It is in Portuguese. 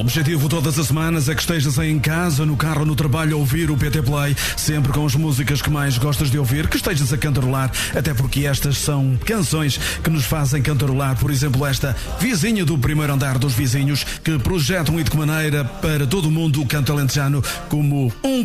objetivo todas as semanas é que estejas em casa, no carro, no trabalho a ouvir o PT Play, sempre com as músicas que mais gostas de ouvir, que estejas a cantarolar, até porque estas são canções que nos fazem cantarolar. Por exemplo, esta Vizinha do Primeiro Andar dos Vizinhos, que projetam e de que maneira para todo o mundo o canto alentejano como um